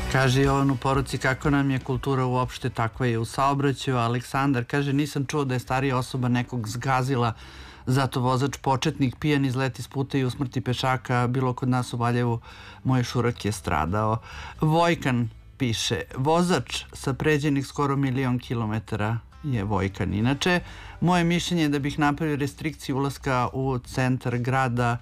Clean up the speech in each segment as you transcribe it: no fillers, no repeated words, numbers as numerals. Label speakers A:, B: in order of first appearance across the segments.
A: Kaže Jovan u poruci kako nam je kultura uopšte, takva je u saobraćaju. Aleksandar kaže, nisam čuo da je starija osoba nekog zgazila, zato vozač početnik pijan izleti s puta i usmrti pešaka. Bilo kod nas u Valjevu, moj šurak je stradao. Vojkan piše, vozač sa pređenih skoro 1.000.000 kilometara je Vojkan. Inače, moje mišljenje je da bih napravio restrikciju ulaska u centar grada,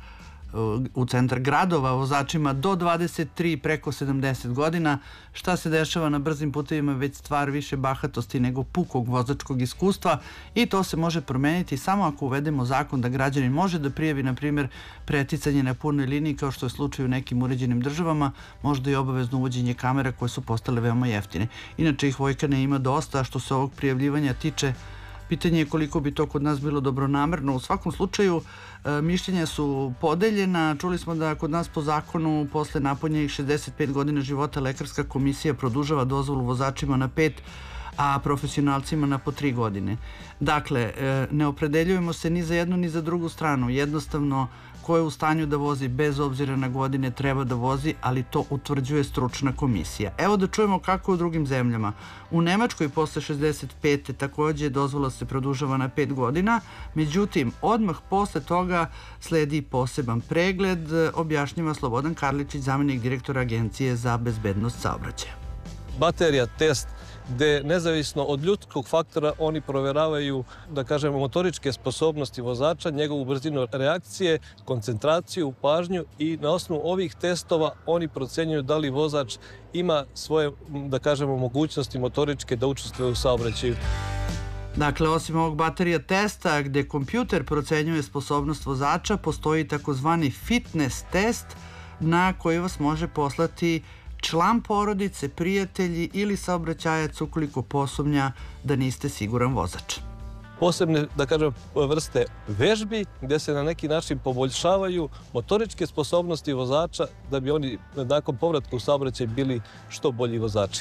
A: u centar gradova vozačima do 23 preko 70 godina. Šta se dešava na brzim putevima već stvar više bahatosti nego pukog vozačkog iskustva i to se može promeniti samo ako uvedemo zakon da građanin može da prijavi, na primjer, preticanje na punoj liniji kao što je slučaj u nekim uređenim državama, možda i obavezno uvođenje kamera koje su postale veoma jeftine. Inače ih Vojkane ima dosta. Što se ovog prijavljivanja tiče, pitanje je koliko bi to kod nas bilo dobronamerno. U svakom slučaju, mišljenja su podeljena. Čuli smo da kod nas po zakonu posle napunjenih 65 godina života lekarska komisija produžava dozvolu vozačima na 5, a profesionalcima na po 3 godine. Dakle, ne opredeljujemo se ni za jednu ni za drugu stranu. Jednostavno, ko je u stanju da vozi bez obzira na godine treba da vozi, ali to utvrđuje stručna komisija. Evo da čujemo kako je u drugim zemljama. U Nemačkoj posle 65. takođe dozvola se produžava na 5 godina, međutim, odmah posle toga sledi poseban pregled, objašnjava Slobodan Karličić, zamenik direktora Agencije za bezbednost saobraćaja.
B: Baterija test gde nezavisno od ljudskog faktora oni proveravaju, da kažemo, motoričke sposobnosti vozača, njegovu brzinu reakcije, koncentraciju, pažnju i na osnovu ovih testova oni procenjuju da li vozač ima svoje, da kažemo, mogućnosti motoričke da učestvuje u saobraćaju.
A: Dakle, osim ovog baterija testa gde kompjuter procenjuje sposobnost vozača, postoji takozvani fitness test na koji vas može poslati član porodice, prijatelji ili saobraćajac ukoliko posumnja da niste siguran vozač.
B: Posebne, da kažem, vrste vežbi gde se na neki način poboljšavaju motoričke sposobnosti vozača da bi oni nakon povratka u saobraćaj bili što bolji vozači.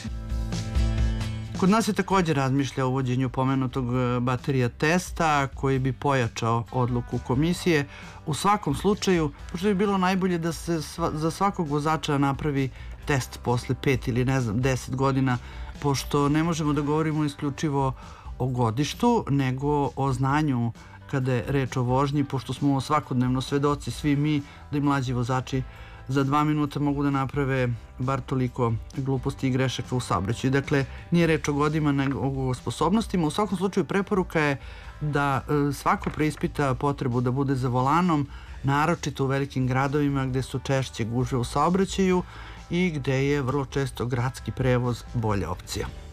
A: Kod nas se također razmišlja o uvođenju pomenutog baterija testa koji bi pojačao odluku komisije. U svakom slučaju, pošto bi bilo najbolje da se za svakog vozača napravi test posle 5 ili 10 godina, pošto ne možemo da govorimo isključivo o godištu, nego o znanju kada je reč o vožnji, pošto smo svakodnevno svedoci svi mi da i mlađi vozači za 2 minuta mogu da naprave bar toliko gluposti i grešaka u saobraćaju. Dakle, nije reč o godinama, nego o sposobnostima. U svakom slučaju, preporuka je da svako preispita potrebu da bude za volanom, naročito u velikim gradovima gde su češće gužve u saobraćaju i gde je vrlo često gradski prevoz bolja opcija.